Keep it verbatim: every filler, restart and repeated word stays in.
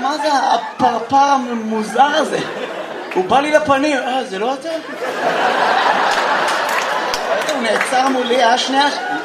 מה זה הפרפר המוזר הזה? הוא בא לי לפנים, אה, זה לא אתה? הוא נעצר מולי, אה, שנייה,